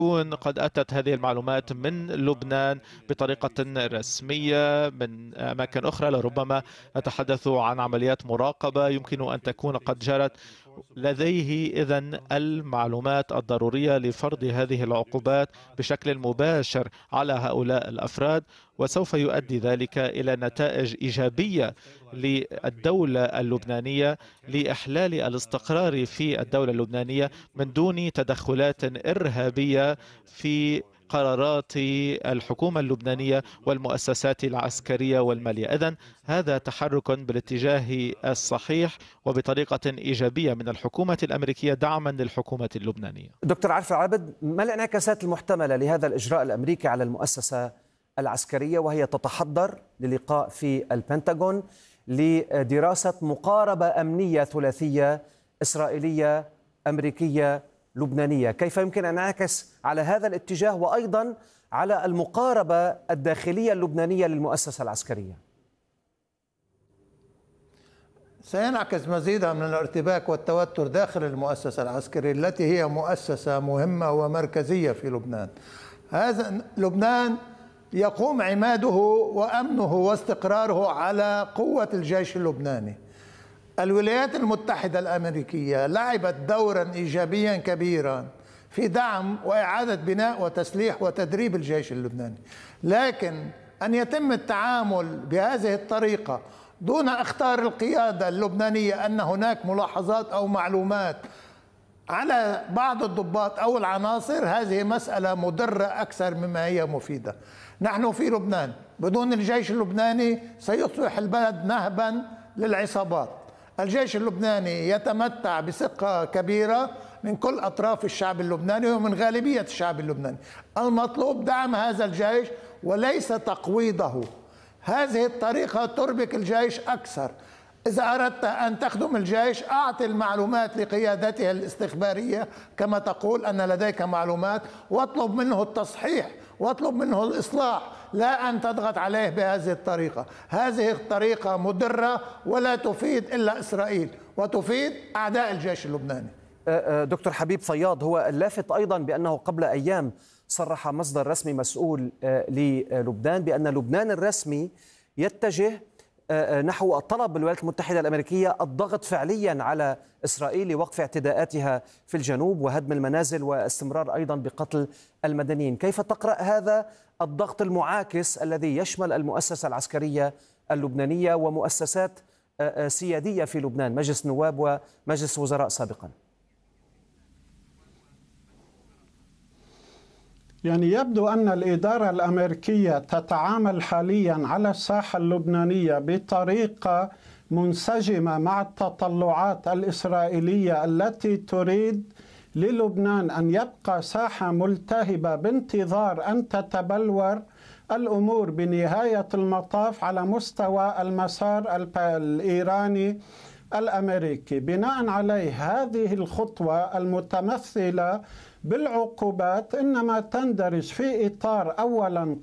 قد أتت هذه المعلومات من لبنان بطريقة رسمية من أماكن أخرى. لربما نتحدث عن عمليات مراقبة يمكن أن تكون قد جرت. لديه إذن المعلومات الضرورية لفرض هذه العقوبات بشكل مباشر على هؤلاء الأفراد، وسوف يؤدي ذلك إلى نتائج إيجابية للدولة اللبنانية لإحلال الاستقرار في الدولة اللبنانية من دون تدخلات إرهابية في قرارات الحكومة اللبنانية والمؤسسات العسكرية والمالية. إذن هذا تحرك بالاتجاه الصحيح وبطريقة إيجابية من الحكومة الأمريكية دعما للحكومة اللبنانية. دكتور عارف العابد، ما الانعكاسات المحتملة لهذا الإجراء الأمريكي على المؤسسة العسكرية وهي تتحضر للقاء في البنتاغون لدراسة مقاربة أمنية ثلاثية إسرائيلية أمريكية لبنانية؟ كيف يمكن أن نعكس على هذا الاتجاه وأيضا على المقاربة الداخلية اللبنانية للمؤسسة العسكرية؟ سينعكس مزيدا من الارتباك والتوتر داخل المؤسسة العسكرية التي هي مؤسسة مهمة ومركزية في لبنان. هذا لبنان يقوم عماده وأمنه واستقراره على قوة الجيش اللبناني. الولايات المتحدة الأمريكية لعبت دورا إيجابيا كبيرا في دعم وإعادة بناء وتسليح وتدريب الجيش اللبناني، لكن أن يتم التعامل بهذه الطريقة دون إخطار القيادة اللبنانية أن هناك ملاحظات أو معلومات على بعض الضباط أو العناصر، هذه مسألة مضرة أكثر مما هي مفيدة. نحن في لبنان بدون الجيش اللبناني سيصبح البلد نهبا للعصابات. الجيش اللبناني يتمتع بثقة كبيرة من كل أطراف الشعب اللبناني ومن غالبية الشعب اللبناني. المطلوب دعم هذا الجيش وليس تقويضه. هذه الطريقة تربك الجيش أكثر. إذا أردت أن تخدم الجيش أعطي المعلومات لقيادته الاستخبارية كما تقول أن لديك معلومات، واطلب منه التصحيح واطلب منه الإصلاح، لا أن تضغط عليه بهذه الطريقة. هذه الطريقة مضرة ولا تفيد إلا إسرائيل وتفيد أعداء الجيش اللبناني. دكتور حبيب فياض، هو اللافت أيضا بأنه قبل أيام صرح مصدر رسمي مسؤول للبنان بأن لبنان الرسمي يتجه نحو الطلب بالولايات المتحدة الأمريكية الضغط فعليا على إسرائيل لوقف اعتداءاتها في الجنوب وهدم المنازل واستمرار أيضا بقتل المدنيين. كيف تقرأ هذا الضغط المعاكس الذي يشمل المؤسسة العسكرية اللبنانية ومؤسسات سيادية في لبنان، مجلس نواب ومجلس وزراء سابقا؟ يعني يبدو أن الإدارة الأمريكية تتعامل حاليا على الساحة اللبنانية بطريقة منسجمة مع التطلعات الإسرائيلية التي تريد للبنان أن يبقى ساحة ملتهبة بانتظار أن تتبلور الأمور بنهاية المطاف على مستوى المسار الإيراني الأمريكي. بناء عليه هذه الخطوة المتمثلة بالعقوبات إنما تندرج في إطار أولا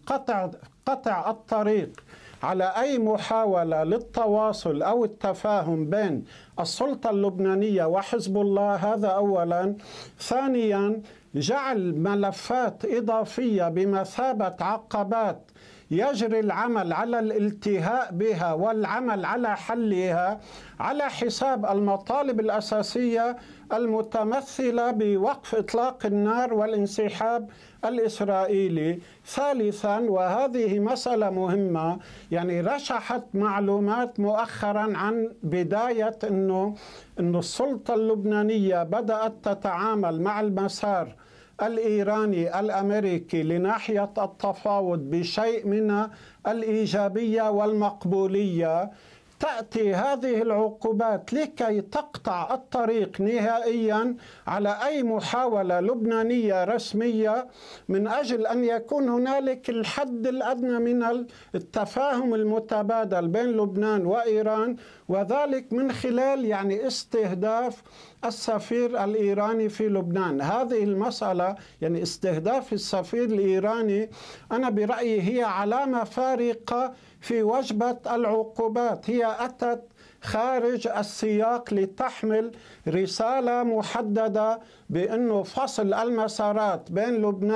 قطع الطريق على أي محاولة للتواصل أو التفاهم بين السلطة اللبنانية وحزب الله، هذا أولا. ثانيا جعل ملفات إضافية بمثابة عقبات يجري العمل على الالتهاء بها والعمل على حلها على حساب المطالب الأساسية المتمثلة بوقف إطلاق النار والانسحاب الإسرائيلي. ثالثا، وهذه مسألة مهمة، يعني رشحت معلومات مؤخرا عن بداية أنه السلطة اللبنانية بدأت تتعامل مع المسار الإيراني الأمريكي لناحية التفاوض بشيء من الإيجابية والمقبولية. تأتي هذه العقوبات لكي تقطع الطريق نهائيا على أي محاولة لبنانية رسمية من أجل أن يكون هنالك الحد الأدنى من التفاهم المتبادل بين لبنان وإيران، وذلك من خلال يعني استهداف السفير الإيراني في لبنان. هذه المسألة يعني استهداف السفير الإيراني أنا برأيي هي علامة فارقة في وجبة العقوبات. هي أتت خارج السياق لتحمل رسالة محددة بأنه فصل المسارات بين لبنان